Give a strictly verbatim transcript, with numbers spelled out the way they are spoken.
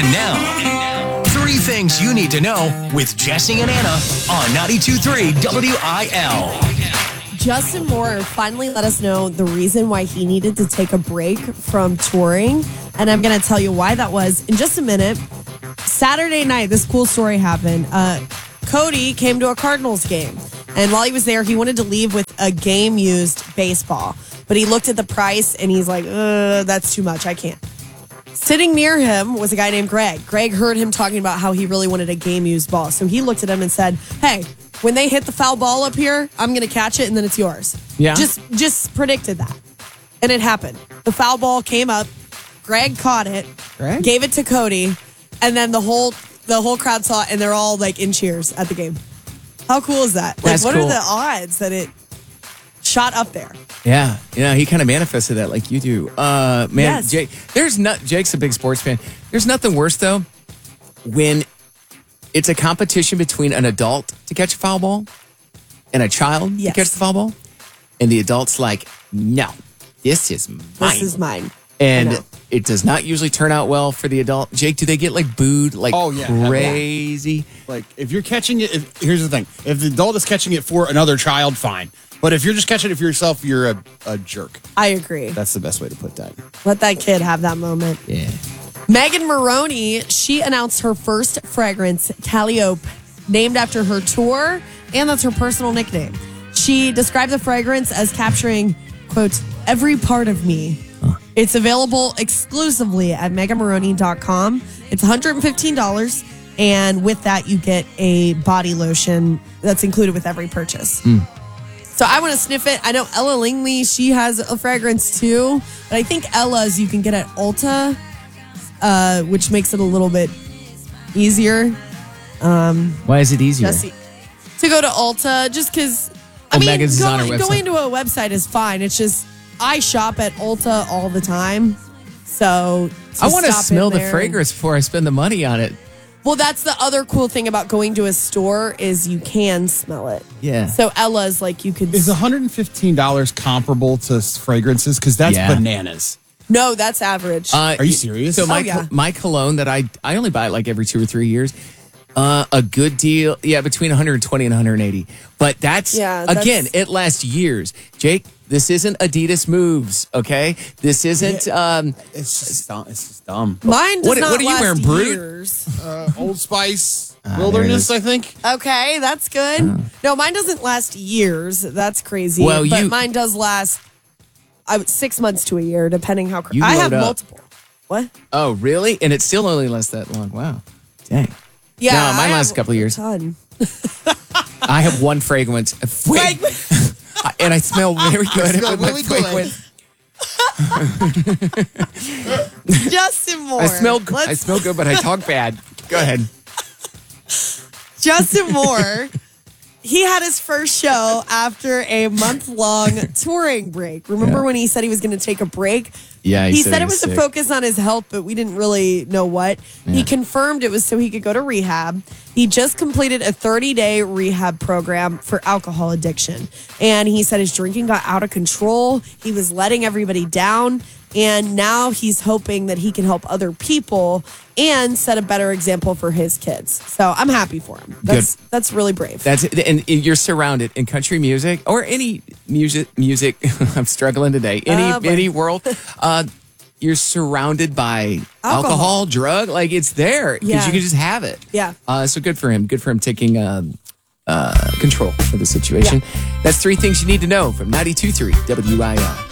And now, three things you need to know with Jesse and Anna on ninety-two point three W I L. Justin Moore finally let us know the reason why he needed to take a break from touring. And I'm going to tell you why that was in just a minute. Saturday night, this cool story happened. Uh, Cody came to a Cardinals game. And while he was there, he wanted to leave with a game-used baseball. But he looked at the price and he's like, uh, that's too much. I can't. Sitting near him was a guy named Greg. Greg heard him talking about how he really wanted a game-used ball. So he looked at him and said, hey, when they hit the foul ball up here, I'm going to catch it and then it's yours. Yeah. Just, just predicted that. And it happened. The foul ball came up. Greg caught it, Greg? gave it to Cody, and then the whole the whole crowd saw it and they're all like in cheers at the game. How cool is that? Like, That's what cool. are the odds that it shot up there? Yeah, yeah, he kind of manifested that like you do. Uh, man, Yes. Jake, there's not. Jake's a big sports fan. There's nothing worse though when it's a competition between an adult to catch a foul ball and a child Yes. to catch the foul ball, and the adult's like, "No, this is mine. This is mine. I And know. it does not usually turn out well for the adult. Jake, do they get like booed like Oh, yeah. crazy? Like, if you're catching it, if, here's the thing. If the adult is catching it for another child, fine. But if you're just catching it for yourself, you're a, a jerk. I agree. That's the best way to put that. Let that kid have that moment. Yeah. Megan Maroney, she announced her first fragrance, Calliope, named after her tour, and that's her personal nickname. She described the fragrance as capturing, quote, every part of me. It's available exclusively at megan maroney dot com. It's one hundred fifteen dollars, and with that, you get a body lotion that's included with every purchase. Mm. So I want to sniff it. I know Ella Langley, she has a fragrance too, but I think Ella's you can get at Ulta, uh, which makes it a little bit easier. Why is it easier? Jesse, to go to Ulta, just because, I Oh, mean, Megan's is on her going, website. going to a website is fine. It's just, I shop at Ulta all the time. So I want to stop in smell the there- fragrance before I spend the money on it. Well, that's the other cool thing about going to a store is you can smell it. Yeah. So Ella's like you could. Is one hundred fifteen dollars comparable to fragrances? Because that's Yeah. bananas. No, that's average. Uh, Are you serious? So my Oh, yeah. my cologne that I I only buy it like every two or three years. Uh, a good deal, yeah, between one hundred twenty and one hundred eighty. But that's, Yeah, that's- again, it lasts years. Jake, this isn't Adidas Moves, okay? This isn't. Um, It's just dumb. It's just dumb. Mine does what- not what are you last wearing, Brood? years. Uh, Old Spice there it Wilderness, is. I think. Okay, that's good. No, mine doesn't last years. That's crazy. Well, but you- mine does last I would, six months to a year, depending how. Cr- You I have load up. multiple. What? oh, really? And it still only lasts that long. Wow. Dang. Yeah, No, mine I lasts have a couple of years. ton. I have one fragrance. Wait. And I smell very good smell with my really good. fragrance. Justin Moore. I smell. I Let's- smell good, but I talk bad. Go ahead. Justin Moore. He had his first show after a month-long touring break. Remember Yeah. when he said he was going to take a break? Yeah, he he, said said he it was was to sick. focus on his health, but we didn't really know what. He confirmed it was so he could go to rehab. He just completed a thirty-day rehab program for alcohol addiction. And he said his drinking got out of control. He was letting everybody down. And now he's hoping that he can help other people and set a better example for his kids. So I'm happy for him. That's that's really brave. That's it. And you're surrounded in country music or any music. Music. I'm struggling today. Any Oh, boy. any world. Uh, you're surrounded by alcohol, Alcohol. drug. Like it's there because Yeah. you can just have it. Yeah. Uh, so good for him. Good for him taking um, uh, control of the situation. That's three things you need to know from ninety-two point three W I L.